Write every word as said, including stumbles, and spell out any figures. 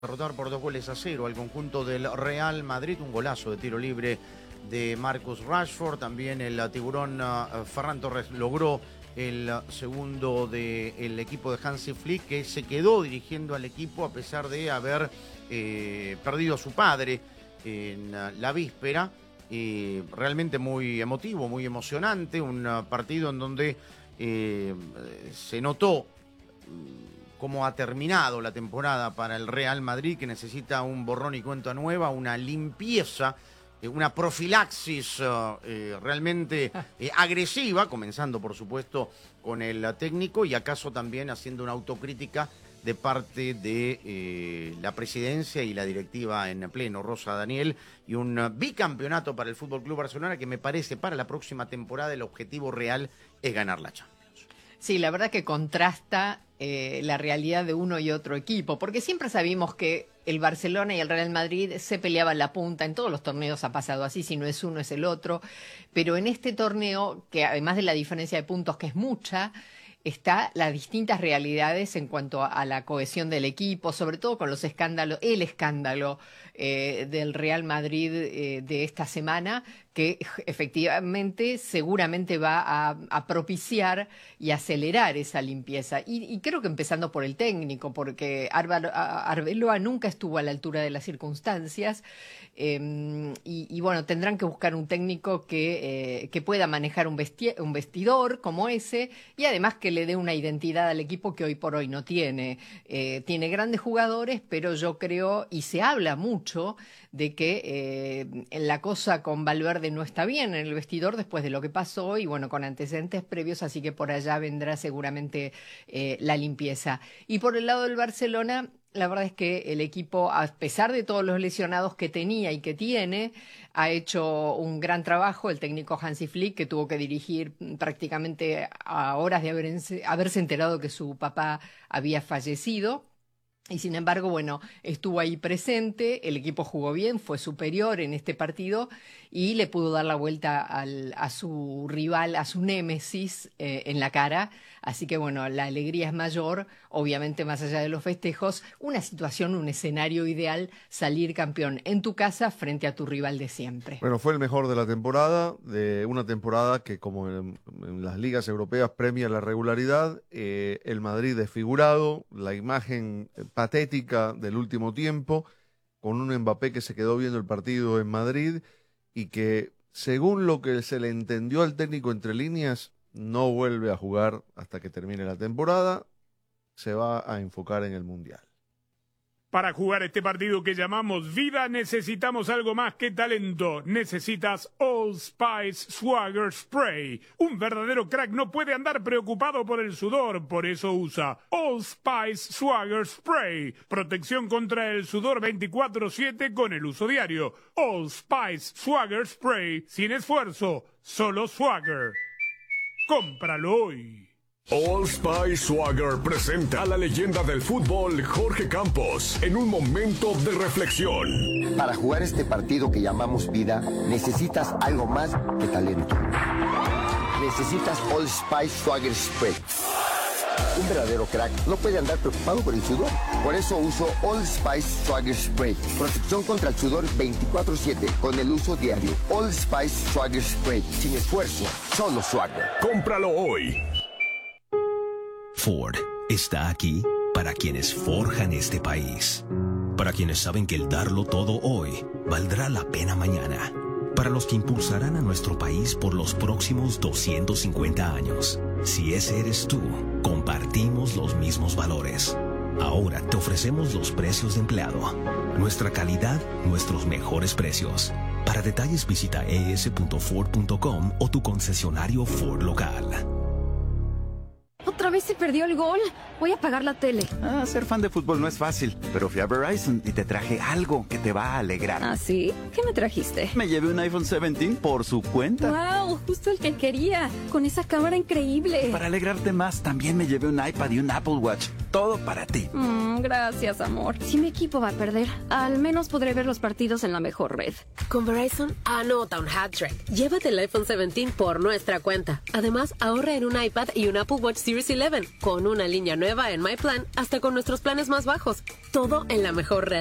Derrotar por dos goles a cero al conjunto del Real Madrid, un golazo de tiro libre de Marcus Rashford. También el tiburón uh, Ferran Torres logró el uh, segundo del equipo de Hansi Flick, que se quedó dirigiendo al equipo a pesar de haber eh, perdido a su padre en uh, la víspera. Eh, realmente muy emotivo, muy emocionante, un uh, partido en donde eh, se notó cómo ha terminado la temporada para el Real Madrid, que necesita un borrón y cuenta nueva, una limpieza, eh, una profilaxis uh, eh, realmente eh, agresiva, comenzando por supuesto con el técnico y acaso también haciendo una autocrítica de parte de eh, la presidencia y la directiva en pleno, Rosa Daniel, y un uh, bicampeonato para el F C Barcelona, que me parece para la próxima temporada el objetivo real es ganar la Champions. Sí, la verdad que contrasta eh, la realidad de uno y otro equipo, porque siempre sabíamos que el Barcelona y el Real Madrid se peleaban la punta. En todos los torneos ha pasado así, si no es uno es el otro, pero en este torneo, que además de la diferencia de puntos que es mucha, está las distintas realidades en cuanto a la cohesión del equipo, sobre todo con los escándalos, el escándalo eh, del Real Madrid eh, de esta semana, que efectivamente seguramente va a, a propiciar y acelerar esa limpieza. Y, y creo que empezando por el técnico, porque Arbeloa nunca estuvo a la altura de las circunstancias, eh, y, y bueno, tendrán que buscar un técnico que, eh, que pueda manejar un, vesti un vestidor como ese, y además que le dé una identidad al equipo que hoy por hoy no tiene. Eh, tiene grandes jugadores, pero yo creo, y se habla mucho, de que eh, la cosa con Valverde no está bien en el vestidor después de lo que pasó y bueno, con antecedentes previos, así que por allá vendrá seguramente eh, la limpieza. Y por el lado del Barcelona, la verdad es que el equipo, a pesar de todos los lesionados que tenía y que tiene, ha hecho un gran trabajo. El técnico Hansi Flick, que tuvo que dirigir prácticamente a horas de haberse, haberse enterado que su papá había fallecido. Y sin embargo, bueno, estuvo ahí presente, el equipo jugó bien, fue superior en este partido y le pudo dar la vuelta al, a su rival, a su némesis eh, en la cara. Así que bueno, la alegría es mayor, obviamente más allá de los festejos, una situación, un escenario ideal, salir campeón en tu casa frente a tu rival de siempre. Bueno, fue el mejor de la temporada, de una temporada que como en, en las ligas europeas premia la regularidad, eh, el Madrid desfigurado, la imagen patética del último tiempo, con un Mbappé que se quedó viendo el partido en Madrid y que, según lo que se le entendió al técnico entre líneas, no vuelve a jugar hasta que termine la temporada, se va a enfocar en el Mundial. Para jugar este partido que llamamos vida necesitamos algo más que talento. Necesitas Old Spice Swagger Spray. Un verdadero crack no puede andar preocupado por el sudor, por eso usa Old Spice Swagger Spray. Protección contra el sudor veinticuatro siete con el uso diario. Old Spice Swagger Spray. Sin esfuerzo, solo swagger. ¡Cómpralo hoy! Old Spice Swagger presenta a la leyenda del fútbol Jorge Campos en un momento de reflexión. Para jugar este partido que llamamos vida, necesitas algo más que talento. Necesitas Old Spice Swagger Spray. Un verdadero crack no puede andar preocupado por el sudor. Por eso uso Old Spice Swagger Spray. Protección contra el sudor veinticuatro siete con el uso diario. Old Spice Swagger Spray. Sin esfuerzo, solo swagger. Cómpralo hoy. Ford está aquí para quienes forjan este país, para quienes saben que el darlo todo hoy valdrá la pena mañana, para los que impulsarán a nuestro país por los próximos doscientos cincuenta años. Si ese eres tú, compartimos los mismos valores. Ahora te ofrecemos los precios de empleado, nuestra calidad, nuestros mejores precios. Para detalles visita e s punto ford punto com o tu concesionario Ford local. ¿Otra vez se perdió el gol? Voy a apagar la tele. Ah, ser fan de fútbol no es fácil, pero fui a Verizon y te traje algo que te va a alegrar. ¿Ah, sí? ¿Qué me trajiste? Me llevé un iPhone diecisiete por su cuenta. ¡Wow! Justo el que quería, con esa cámara increíble. Para alegrarte más, también me llevé un iPad y un Apple Watch. Todo para ti. Mm, gracias, amor. Si mi equipo va a perder, al menos podré ver los partidos en la mejor red. Con Verizon, anota un hat-trick. Llévate el iPhone diecisiete por nuestra cuenta. Además, ahorra en un iPad y un Apple Watch Series once Con una línea nueva en My Plan, hasta con nuestros planes más bajos. Todo en la mejor red.